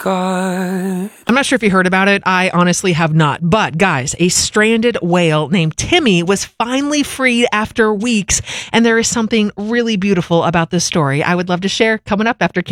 God. I'm not sure if you heard about it. I honestly have not. But guys, a stranded whale named Timmy was finally freed after weeks. And there is something really beautiful about this story I would love to share coming up after